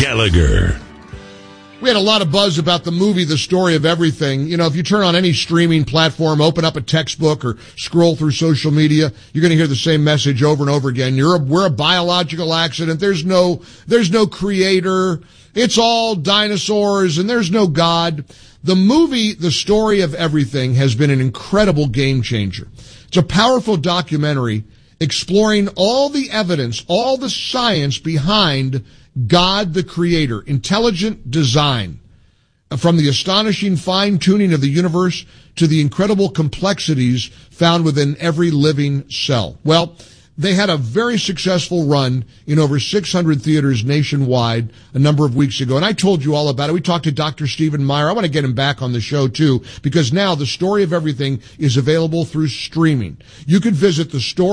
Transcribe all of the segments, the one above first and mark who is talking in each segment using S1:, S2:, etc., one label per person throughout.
S1: Gallagher.
S2: We had a lot of buzz about the movie The Story of Everything. You know, if you turn on any streaming platform, open up a textbook or scroll through social media, you're going to hear the same message over and over again. We're a biological accident. There's no creator. It's all dinosaurs and there's no God. The movie The Story of Everything has been an incredible game changer. It's a powerful documentary exploring all the evidence, all the science behind God the Creator, intelligent design, from the astonishing fine-tuning of the universe to the incredible complexities found within every living cell. Well, they had a very successful run in over 600 theaters nationwide a number of weeks ago, and I told you all about it. We talked to Dr. Stephen Meyer. I want to get him back on the show, too, because now The Story of Everything is available through streaming. You can visit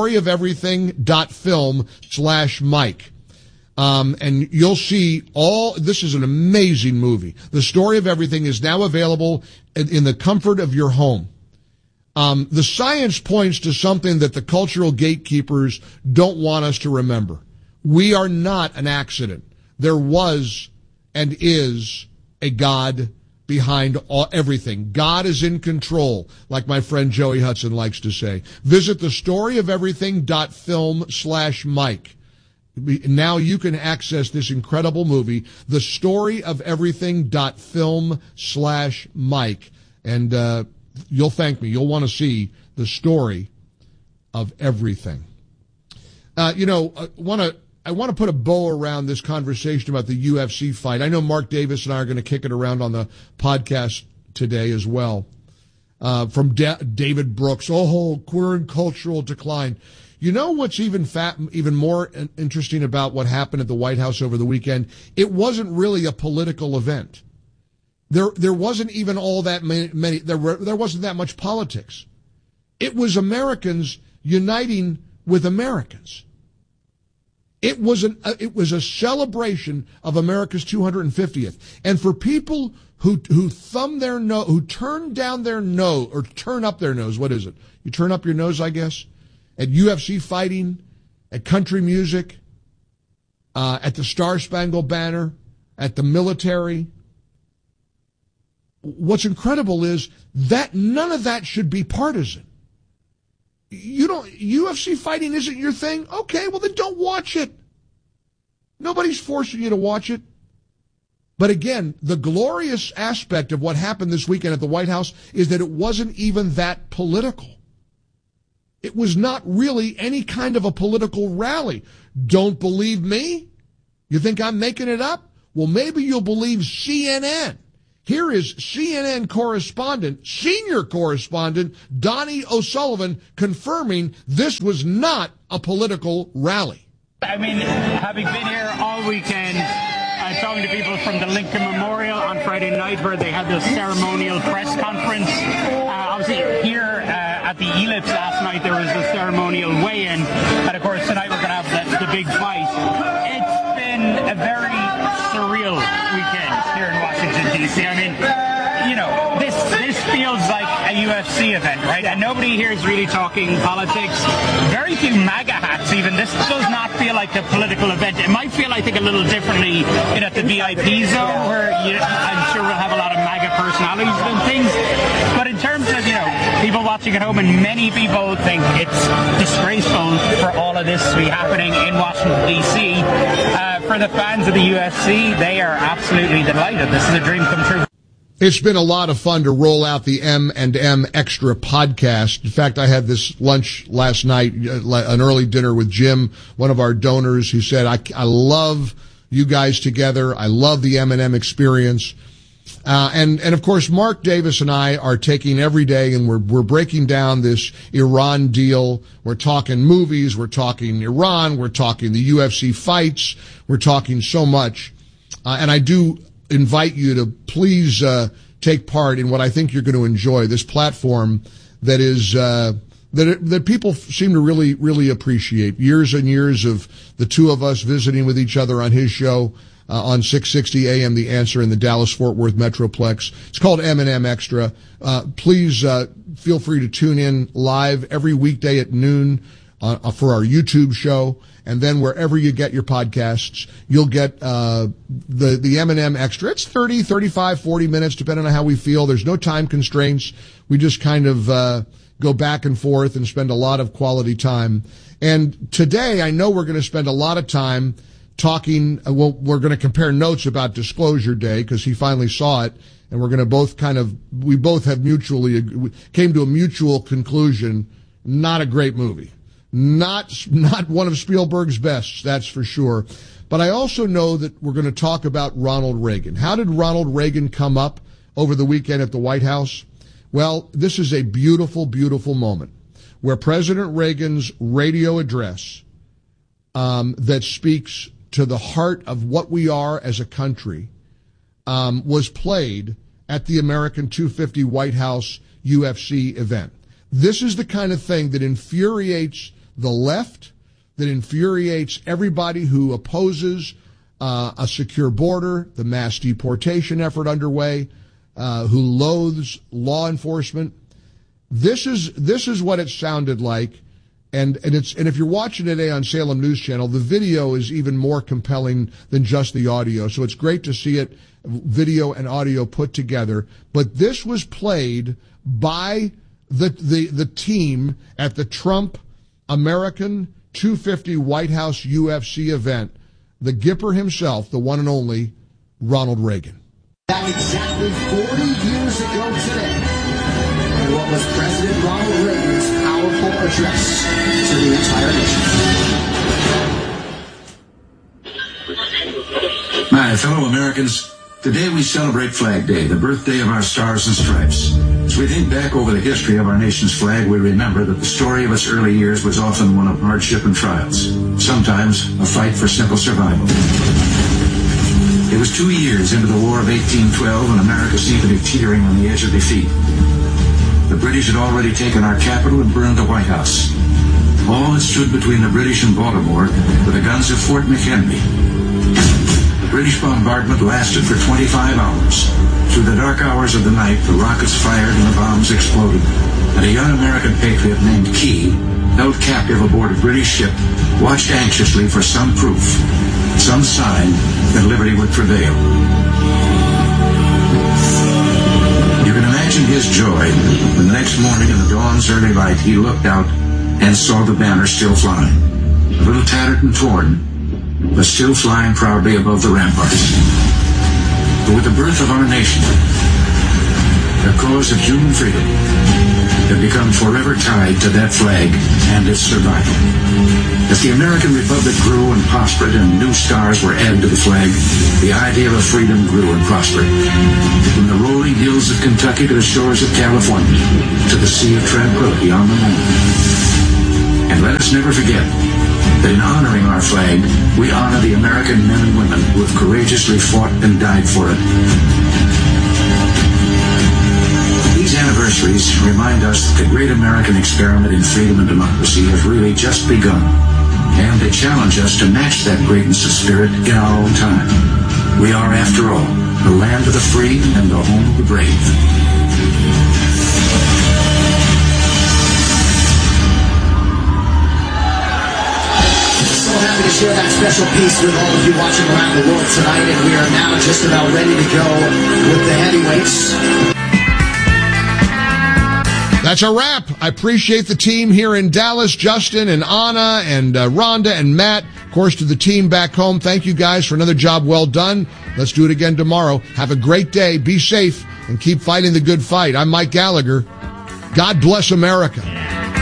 S2: thestoryoferything.film/Mike. And you'll see this is an amazing movie. The Story of Everything is now available in the comfort of your home. The science points to something that the cultural gatekeepers don't want us to remember. We are not an accident. There was and is a God behind everything. God is in control, like my friend Joey Hudson likes to say. Visit thestoryoferything.film/Mike. Now you can access this incredible movie, thestoryoferything.film/Mike. And you'll thank me. You'll want to see the story of everything. I want to put a bow around this conversation about the UFC fight. I know Mark Davis and I are going to kick it around on the podcast today as well. From David Brooks, queer and cultural decline. You know what's even more interesting about what happened at the White House over the weekend? It wasn't really a political event. There wasn't even all that many. There wasn't that much politics. It was Americans uniting with Americans. It was a celebration of America's 250th. And for people who turn down their nose, or turn up their nose, what is it? You turn up your nose, I guess, at UFC fighting, at country music, at the Star-Spangled Banner, at the military. What's incredible is that none of that should be partisan. UFC fighting isn't your thing? Okay, well then don't watch it. Nobody's forcing you to watch it. But again, the glorious aspect of what happened this weekend at the White House is that it wasn't even that political. It was not really any kind of a political rally. Don't believe me? You think I'm making it up? Well, maybe you'll believe CNN. Here is CNN senior correspondent, Donnie O'Sullivan, confirming this was not a political rally.
S3: I mean, having been here all weekend, talking to people from the Lincoln Memorial on Friday night where they had the ceremonial press conference. Obviously, here at the Ellipse last night, there was a ceremonial weigh-in. And, of course, tonight we're going to have the big fight. It's been a very surreal weekend here in Washington, D.C. I mean, this feels like a UFC event, right? And nobody here is really talking politics. Very few MAGA hats even. This does not feel like a political event. It might feel, I think, a little differently at the VIP zone where I'm sure we'll have a lot of MAGA personalities and things. But in terms of, people watching at home, and many people think it's disgraceful for all of this to be happening in Washington, D.C. For the fans of the UFC, they are absolutely delighted. This is a dream come true.
S2: It's been a lot of fun to roll out the M&M Extra podcast. In fact, I had this lunch last night, an early dinner with Jim, one of our donors, who said, I love you guys together. I love the M&M experience. And of course, Mark Davis and I are taking every day, and we're breaking down this Iran deal. We're talking movies. We're talking Iran. We're talking the UFC fights. We're talking so much. And I do invite you to please take part in what I think you're going to enjoy, this platform that is that people seem to really, really appreciate. Years and years of the two of us visiting with each other on his show on 660 AM The Answer in the Dallas-Fort Worth Metroplex. It's called M&M Extra. Please feel free to tune in live every weekday at noon for our YouTube show. And then wherever you get your podcasts, you'll get the M&M Extra. It's 30, 35, 40 minutes, depending on how we feel. There's no time constraints. We just kind of go back and forth and spend a lot of quality time. And today, I know we're going to spend a lot of time talking. Well, we're going to compare notes about Disclosure Day because he finally saw it, and we're going to both we both have came to a mutual conclusion. Not a great movie. Not one of Spielberg's best, that's for sure. But I also know that we're going to talk about Ronald Reagan. How did Ronald Reagan come up over the weekend at the White House? Well, this is a beautiful, beautiful moment where President Reagan's radio address that speaks to the heart of what we are as a country was played at the American 250 White House UFC event. This is the kind of thing that infuriates the left, that infuriates everybody who opposes a secure border, the mass deportation effort underway, who loathes law enforcement. This is what it sounded like, and if you're watching today on Salem News Channel, the video is even more compelling than just the audio. So it's great to see it, video and audio put together. But this was played by the team at the Trump American 250 White House UFC event, the Gipper himself, the one and only Ronald Reagan.
S1: Now exactly 40 years ago today, in what was President Ronald Reagan's powerful address to the entire nation.
S4: My fellow Americans, today we celebrate Flag Day, the birthday of our stars and stripes. As we think back over the history of our nation's flag, we remember that the story of its early years was often one of hardship and trials, sometimes a fight for simple survival. It was 2 years into the War of 1812 when America seemed to be teetering on the edge of defeat. The British had already taken our capital and burned the White House. All that stood between the British and Baltimore were the guns of Fort McHenry. The British bombardment lasted for 25 hours. Through the dark hours of the night, the rockets fired and the bombs exploded, and a young American patriot named Key, held captive aboard a British ship, watched anxiously for some proof, some sign that liberty would prevail. You can imagine his joy when the next morning in the dawn's early light he looked out and saw the banner still flying, a little tattered and torn, but still flying proudly above the ramparts. But with the birth of our nation, the cause of human freedom had become forever tied to that flag and its survival. As the American Republic grew and prospered and new stars were added to the flag, the idea of freedom grew and prospered. From the rolling hills of Kentucky to the shores of California, to the Sea of Tranquility on the moon. And let us never forget that in honoring our flag, we honor the American men and women who have courageously fought and died for it. These anniversaries remind us that the great American experiment in freedom and democracy has really just begun, and they challenge us to match that greatness of spirit in our own time. We are, after all, the land of the free and the home of the brave.
S1: So happy to share that special piece with all of you watching around the world tonight, and we are now just about ready to go with the heavyweights.
S2: That's a wrap. I appreciate the team here in Dallas, Justin and Anna and Rhonda and Matt. Of course, to the team back home, thank you guys for another job well done. Let's do it again tomorrow. Have a great day. Be safe and keep fighting the good fight. I'm Mike Gallagher. God bless America.